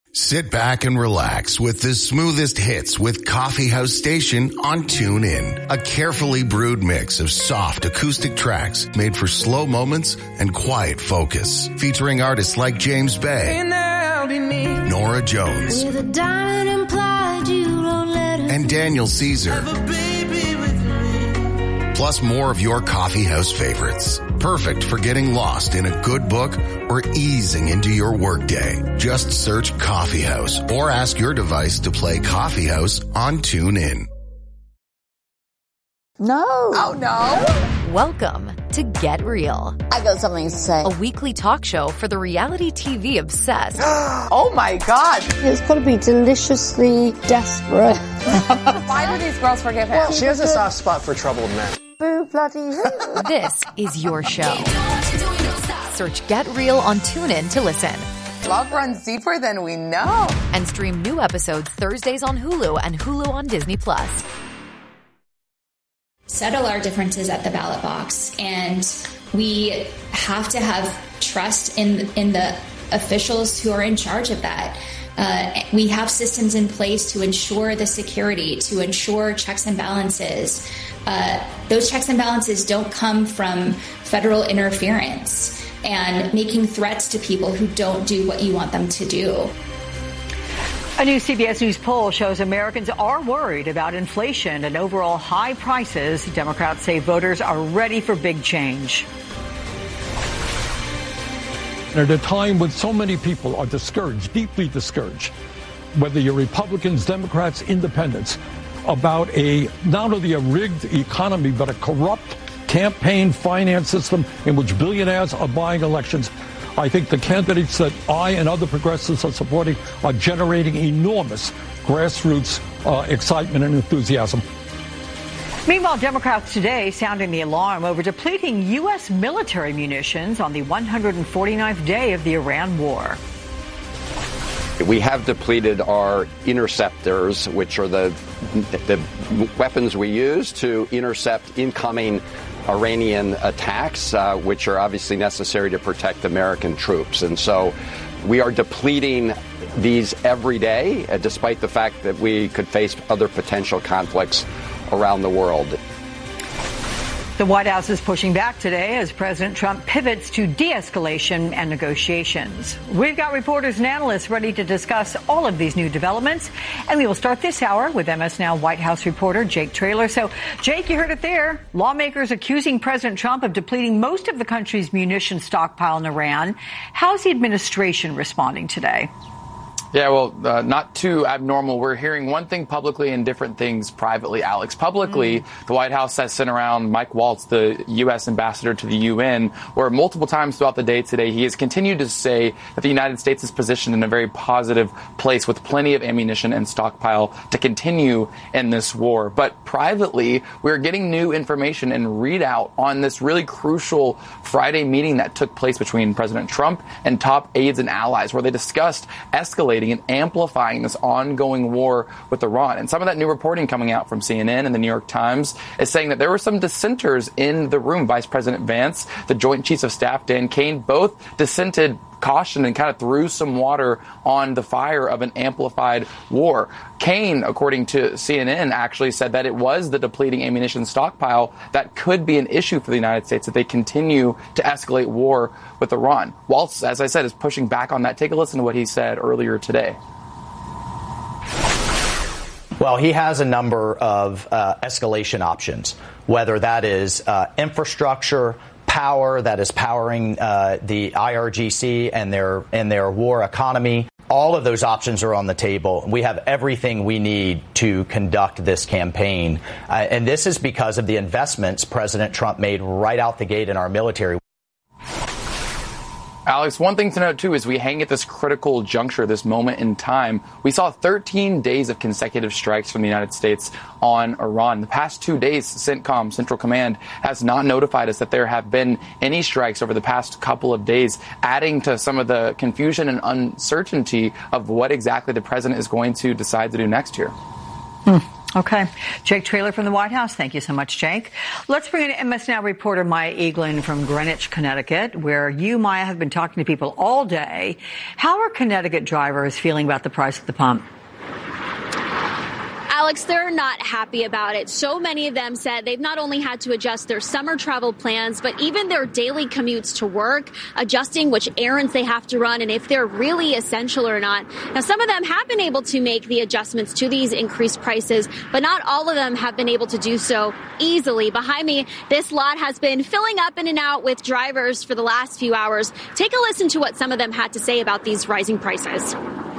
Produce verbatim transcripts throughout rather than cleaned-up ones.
Sit back and relax with the smoothest hits with Coffee House Station on TuneIn. A carefully brewed mix of soft acoustic tracks made for slow moments and quiet focus. Featuring artists like James Bay, Nora Jones, with a diamond implied you don't let her and Daniel Caesar. Plus more of your coffee house favorites. Perfect for getting lost in a good book or easing into your workday. Just search Coffee House or ask your device to play Coffee House on TuneIn. No. Oh, no. Welcome to Get Real. I got something to say. A weekly talk show for the reality T V obsessed. Oh, my God. It's got to be deliciously desperate. Why do these girls forgive him? Well, she has a soft spot for troubled men. Boo bloody hell. This is your show. Search Get Real on TuneIn to listen. Love runs deeper than we know. And stream new episodes Thursdays on Hulu and Hulu on Disney Plus. Settle our differences at the ballot box, and we have to have trust in in the officials who are in charge of that. Uh, we have systems in place to ensure the security, to ensure checks and balances. Uh, those checks and balances don't come from federal interference and making threats to people who don't do what you want them to do. A new C B S News poll shows Americans are worried about inflation and overall high prices. Democrats say voters are ready for big change. At a time when so many people are discouraged, deeply discouraged, whether you're Republicans, Democrats, Independents, about a not only a rigged economy, but a corrupt campaign finance system in which billionaires are buying elections, I think the candidates that I and other progressives are supporting are generating enormous grassroots uh, excitement and enthusiasm. Meanwhile, Democrats today sounding the alarm over depleting U S military munitions on the one hundred forty-ninth day of the Iran war. We have depleted our interceptors, which are the, the weapons we use to intercept incoming Iranian attacks, uh, which are obviously necessary to protect American troops. And so we are depleting these every day, uh, despite the fact that we could face other potential conflicts around the world. The White House is pushing back today as President Trump pivots to de-escalation and negotiations. We've got reporters and analysts ready to discuss all of these new developments. And we will start this hour with M S Now White House reporter Jake Traylor. So, Jake, you heard it there. Lawmakers accusing President Trump of depleting most of the country's munitions stockpile in Iran. How's the administration responding today? Yeah, well, uh, not too abnormal. We're hearing one thing publicly and different things privately, Alex. Publicly, mm. the White House has sent around Mike Waltz, the U S ambassador to the U N, where multiple times throughout the day today, he has continued to say that the United States is positioned in a very positive place with plenty of ammunition and stockpile to continue in this war. But privately, we're getting new information and readout on this really crucial Friday meeting that took place between President Trump and top aides and allies, where they discussed escalating and amplifying this ongoing war with Iran. And some of that new reporting coming out from C N N and the New York Times is saying that there were some dissenters in the room. Vice President Vance, the Joint Chiefs of Staff, Dan Kane, both dissented, cautioned, and kind of threw some water on the fire of an amplified war. Kane, according to C N N, actually said that it was the depleting ammunition stockpile that could be an issue for the United States if they continue to escalate war with Iran. Waltz, as I said, is pushing back on that. Take a listen to what he said earlier today. Well, he has a number of uh, escalation options, whether that is uh, infrastructure, power that is powering uh, the I R G C and their and their war economy. All of those options are on the table. We have everything we need to conduct this campaign. Uh, and this is because of the investments President Trump made right out the gate in our military. Alex, one thing to note, too, is we hang at this critical juncture, this moment in time. We saw thirteen days of consecutive strikes from the United States on Iran. The past two days, CENTCOM, Central Command, has not notified us that there have been any strikes over the past couple of days, adding to some of the confusion and uncertainty of what exactly the president is going to decide to do next year. Hmm. Okay. Jake Traylor from the White House. Thank you so much, Jake. Let's bring in M S Now reporter Maya Eaglin from Greenwich, Connecticut, where you, Maya, have been talking to people all day. How are Connecticut drivers feeling about the price at the pump? Alex, they're not happy about it. So many of them said they've not only had to adjust their summer travel plans, but even their daily commutes to work, adjusting which errands they have to run and if they're really essential or not. Now, some of them have been able to make the adjustments to these increased prices, but not all of them have been able to do so easily. Behind me, this lot has been filling up in and out with drivers for the last few hours. Take a listen to what some of them had to say about these rising prices.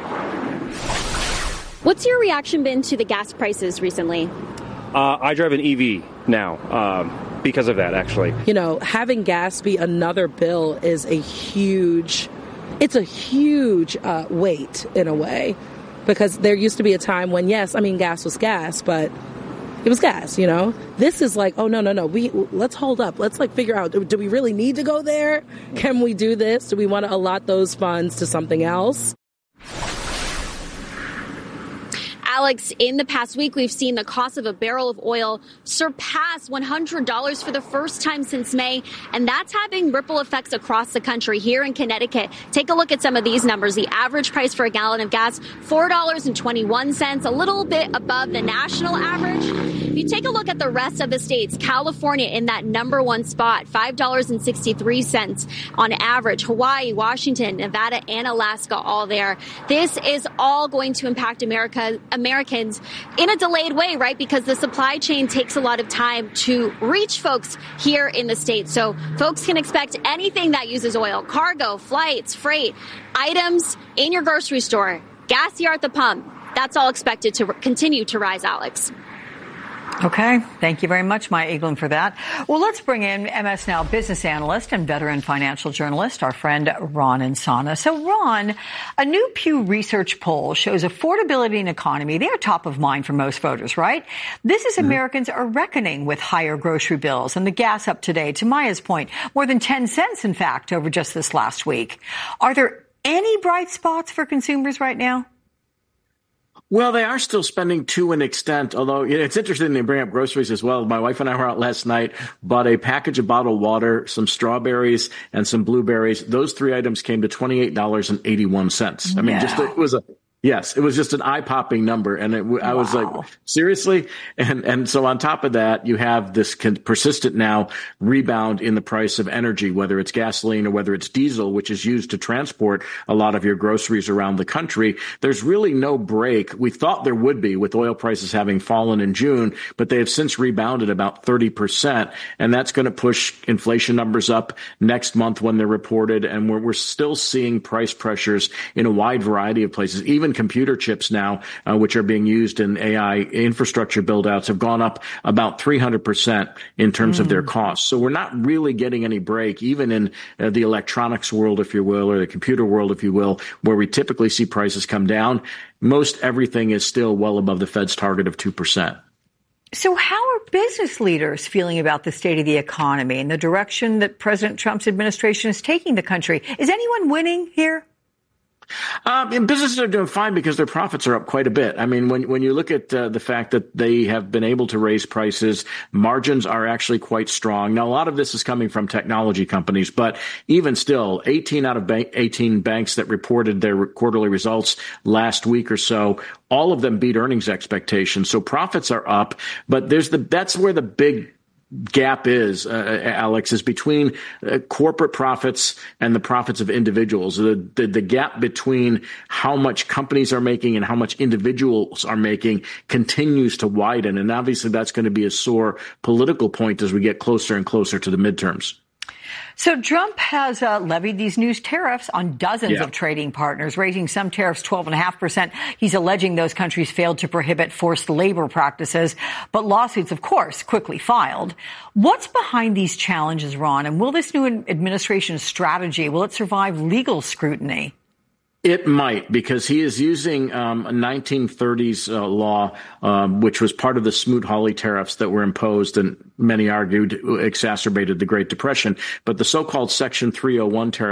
What's your reaction been to the gas prices recently? Uh, I drive an E V now um, because of that, actually. You know, having gas be another bill is a huge, it's a huge uh, weight in a way, because there used to be a time when, yes, I mean, gas was gas, but it was gas, you know? This is like, oh, no, no, no, we let's hold up. Let's like figure out, do, do we really need to go there? Can we do this? Do we want to allot those funds to something else? Alex, in the past week, we've seen the cost of a barrel of oil surpass one hundred dollars for the first time since May, and that's having ripple effects across the country. Here in Connecticut, take a look at some of these numbers. The average price for a gallon of gas, four dollars and twenty-one cents, a little bit above the national average. If you take a look at the rest of the states, California in that number one spot, five dollars and sixty-three cents on average. Hawaii, Washington, Nevada, and Alaska all there. This is all going to impact America. Americans in a delayed way, right? Because the supply chain takes a lot of time to reach folks here in the States. So folks can expect anything that uses oil, cargo, flights, freight, items in your grocery store, gas here at the pump. That's all expected to continue to rise, Alex. Okay. Thank you very much, Maya Eaglin, for that. Well, let's bring in M S Now business analyst and veteran financial journalist, our friend Ron Insana. So, Ron, a new Pew Research poll shows affordability and economy. They are top of mind for most voters, right? This is mm-hmm. Americans are reckoning with higher grocery bills and the gas up today, to Maya's point, more than ten cents, in fact, over just this last week. Are there any bright spots for consumers right now? Well, they are still spending to an extent, although you know, it's interesting they bring up groceries as well. My wife and I were out last night, bought a package of bottled water, some strawberries, and some blueberries. Those three items came to twenty-eight dollars and eighty-one cents. I mean, yeah. just it was a Yes, it was just an eye-popping number, and it, I was wow. like, seriously? And and so on top of that, you have this con- persistent now rebound in the price of energy, whether it's gasoline or whether it's diesel, which is used to transport a lot of your groceries around the country. There's really no break. We thought there would be with oil prices having fallen in June, but they have since rebounded about thirty percent, and that's going to push inflation numbers up next month when they're reported, and we're, we're still seeing price pressures in a wide variety of places. Even computer chips now, uh, which are being used in A I infrastructure build-outs, have gone up about three hundred percent in terms mm. of their costs. So we're not really getting any break, even in uh, the electronics world, if you will, or the computer world, if you will, where we typically see prices come down. Most everything is still well above the Fed's target of two percent. So how are business leaders feeling about the state of the economy and the direction that President Trump's administration is taking the country? Is anyone winning here? Um, and businesses are doing fine because their profits are up quite a bit. I mean, when when you look at uh, the fact that they have been able to raise prices, margins are actually quite strong. Now, a lot of this is coming from technology companies, but even still, eighteen out of bank, eighteen banks that reported their quarterly results last week or so, all of them beat earnings expectations. So profits are up, but there's the that's where the big gap is, uh, Alex, is between uh, corporate profits and the profits of individuals. The, the the gap between how much companies are making and how much individuals are making continues to widen. And obviously that's going to be a sore political point as we get closer and closer to the midterms. So Trump has uh, levied these new tariffs on dozens yeah. of trading partners, raising some tariffs twelve point five percent. He's alleging those countries failed to prohibit forced labor practices, but lawsuits, of course, quickly filed. What's behind these challenges, Ron? And will this new administration's strategy, will it survive legal scrutiny? It might, because he is using um, a nineteen thirties uh, law, um, which was part of the Smoot-Hawley tariffs that were imposed and many argued exacerbated the Great Depression. But the so-called Section three oh one tariff